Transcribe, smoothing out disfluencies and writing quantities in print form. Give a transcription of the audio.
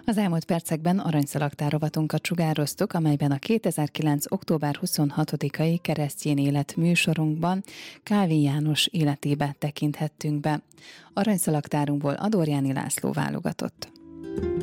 Az elmúlt percekben aranyszalagtár rovatunkat sugároztuk, amelyben a 2009. október 26-ai Keresztény Élet műsorunkban Kálvin János életébe tekinthettünk be. Aranyszalagtárunkból Adorjáni László válogatott.